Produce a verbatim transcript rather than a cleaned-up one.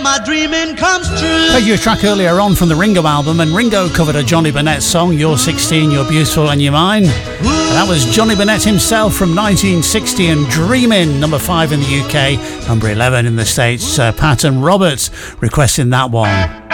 My dreaming comes true. Played you a track earlier on from the Ringo album, and Ringo covered a Johnny Burnett song, You're sixteen, You're Beautiful and You're Mine. And that was Johnny Burnett himself from nineteen sixty and Dreamin', number five in the U K, number eleven in the States. Uh, Pat and Roberts requesting that one.